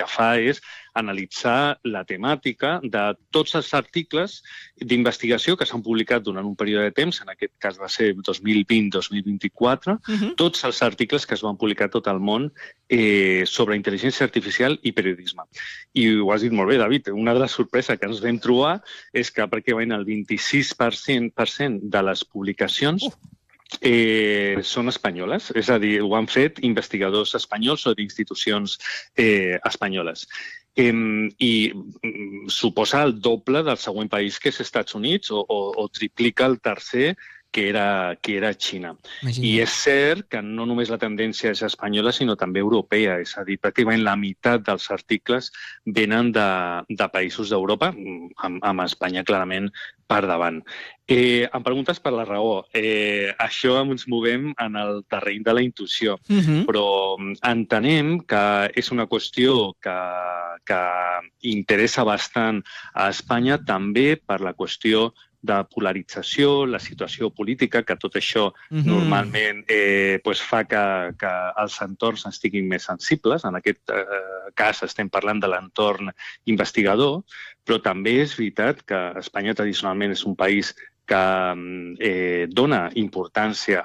que fa és analitzar la temàtica de tots els articles d'investigació que s'han publicat durant un període de temps, en aquest cas va ser 2020-2024, tots els articles que es van publicar a tot el món sobre intel·ligència artificial i periodisme. I ho has dit molt bé, David, una de les sorpreses que ens vam trobar és que pràcticament el 26% de les publicacions són espanyoles, és a dir, ho han fet investigadors espanyols o d'institucions espanyoles. I suposa el doble del següent país que és Estats Units o triplica el tercer, que era Xina. I és cert que no només la tendència és espanyola, sinó també europea. És a dir, pràcticament la meitat dels articles venen de països d'Europa, amb Espanya clarament per davant. Em preguntes per la raó. Això ens movem en el terreny de la intuïció, però entenem que és una qüestió que interessa bastant a Espanya també per la qüestió de polarització, la situació política, que tot això normalment fa que els entorns estiguin més sensibles. En aquest cas estem parlant de l'entorn investigador, però també és veritat que Espanya tradicionalment és un país que dona importància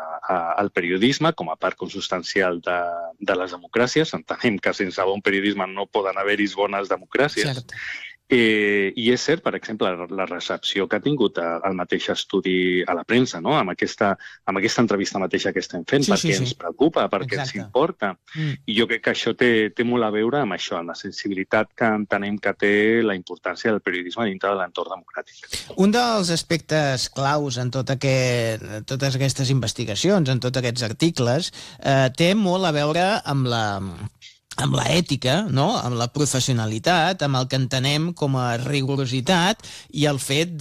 al periodisme com a part consubstancial de les democràcies. Entenem que sense bon periodisme no poden haver-hi bones democràcies. Cert. I és cert, per exemple, la recepció que ha tingut el mateix estudi a la premsa, no? amb aquesta entrevista mateixa que estem fent, perquè ens preocupa, perquè ens importa. I jo crec que això té molt a veure amb això, amb la sensibilitat que entenem que té la importància del periodisme dintre de l'entorn democràtic. Un dels aspectes claus en totes aquestes investigacions, en tots aquests articles, té molt a veure amb la ètica, no? Amb la professionalitat, amb el que entenem com a rigorositat i el fet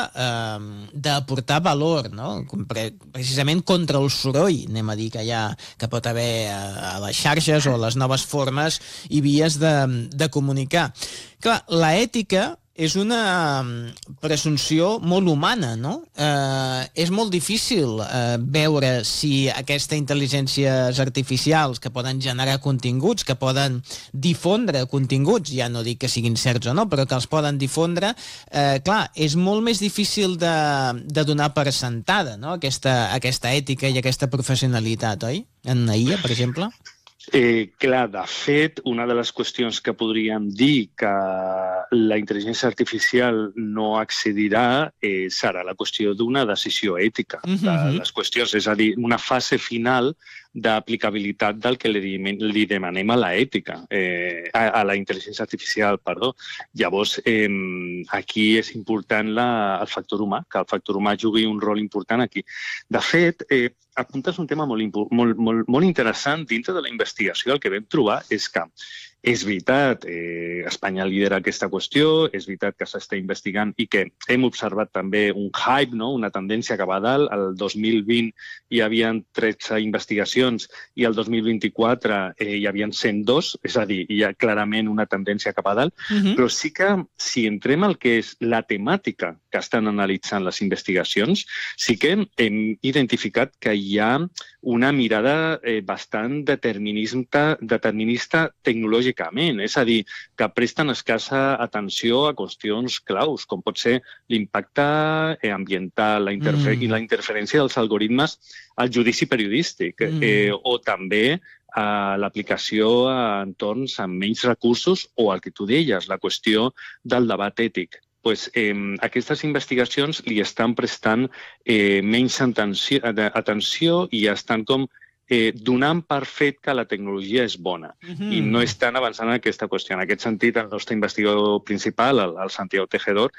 d'aportar valor, no? Precisament contra el soroll, anem a dir, que pot haver a les xarxes o a les noves formes i vies de comunicar. Clar, la ètica és una presumpció molt humana, no? És molt difícil veure si aquestes intel·ligències artificials que poden generar continguts, que poden difondre continguts, ja no dic que siguin certs o no, però que els poden difondre, clar, és molt més difícil de donar per sentada, no? Aquesta ètica i aquesta professionalitat, oi? En la IA, per exemple? Clar, de fet, una de les qüestions que podríem dir que la intel·ligència artificial no accedirà serà la qüestió d'una decisió ètica de les qüestions, és a dir, una fase final d'aplicabilitat del que li demanem a la ètica, a la intel·ligència artificial, perdó. Llavors, aquí és important el factor humà, que el factor humà jugui un rol important aquí. De fet, apuntes un tema molt interessant dintre de la investigació. El que vam trobar és que és veritat, Espanya lidera aquesta qüestió, és veritat que s'està investigant i que hem observat també un hype, no? Una tendència cap a dalt. El 2020 hi havia 13 investigacions i el 2024 hi havia 102, és a dir, hi ha clarament una tendència cap a dalt, però sí que si entrem al que és la temàtica que estan analitzant les investigacions, sí que hem identificat que hi ha una mirada bastant determinista tecnològicament, és a dir, que presten escassa atenció a qüestions claus, com pot ser l'impacte ambiental i la interferència dels algoritmes al judici periodístic, o també l'aplicació a entorns amb menys recursos o el que tu deies, la qüestió del debat ètic. Aquestes investigacions li estan prestant menys atenció i estan com donant per fet que la tecnologia és bona i no estan avançant en aquesta qüestió. En aquest sentit, el nostre investigador principal, el Santiago Tejedor,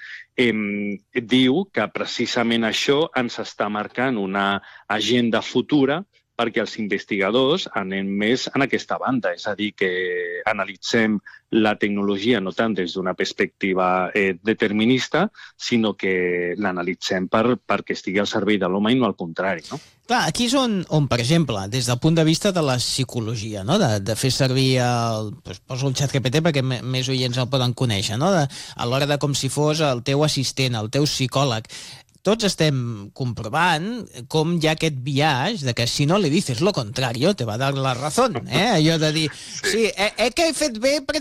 diu que precisament això ens està marcant una agenda futura perquè els investigadors anem més en aquesta banda, és a dir, que analitzem la tecnologia no tant des d'una perspectiva determinista, sinó que l'analitzem perquè estigui al servei de l'home i no al contrari, no? Clar, aquí és on, per exemple, des del punt de vista de la psicologia, no? De fer servir poso el ChatGPT perquè més oients el poden conèixer, no? A l'hora de com si fos el teu assistent, el teu psicòleg. Tots estem comprovant com hi ha aquest biaix de que si no li dices lo contrario te va dar la razón, allò de dir, sí, que he fet bé perquè